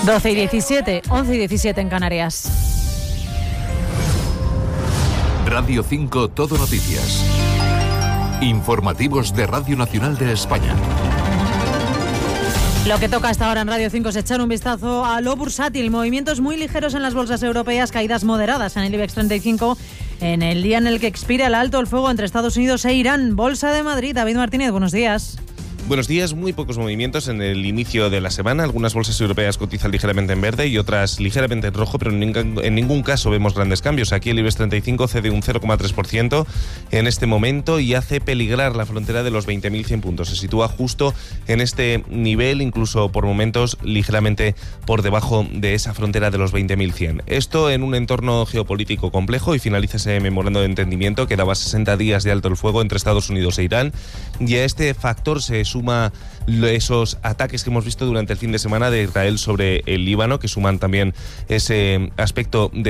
12:17, 11:17 en Canarias. Radio 5 Todo Noticias. Informativos de Radio Nacional de España. Lo que toca hasta ahora en Radio 5 es echar un vistazo a lo bursátil. Movimientos muy ligeros en las bolsas europeas, caídas moderadas en el IBEX 35 en el día en el que expira el alto el fuego entre Estados Unidos e Irán. Bolsa de Madrid, David Martínez, buenos días. Buenos días, muy pocos movimientos en el inicio de la semana. Algunas bolsas europeas cotizan ligeramente en verde y otras ligeramente en rojo, pero en ningún caso vemos grandes cambios. Aquí el IBEX 35 cede un 0,3% en este momento y hace peligrar la frontera de los 20.100 puntos. Se sitúa justo en este nivel, incluso por momentos ligeramente por debajo de esa frontera de los 20.100. Esto en un entorno geopolítico complejo y finaliza ese memorando de entendimiento que daba 60 días de alto el fuego entre Estados Unidos e Irán. Y a este factor se suma esos ataques que hemos visto durante el fin de semana de Israel sobre el Líbano, que suman también ese aspecto de